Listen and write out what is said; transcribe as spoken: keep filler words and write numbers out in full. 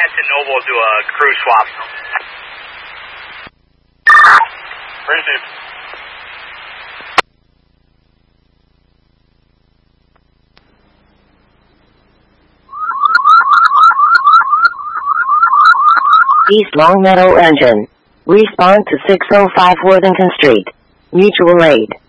Madison Noble do a crew swap. Received. East Longmeadow Engine. Respond to six oh five Worthington Street. Mutual aid.